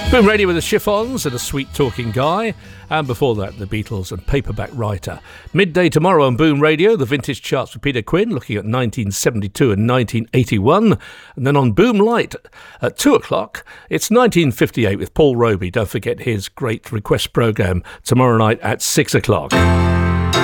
Boom Radio with the Chiffons and a sweet talking guy. And before that, the Beatles and Paperback Writer. Midday tomorrow on Boom Radio, the vintage charts with Peter Quinn, looking at 1972 and 1981. And then on Boom Light at 2 o'clock, it's 1958 with Paul Roby. Don't forget his great request programme tomorrow night at 6 o'clock.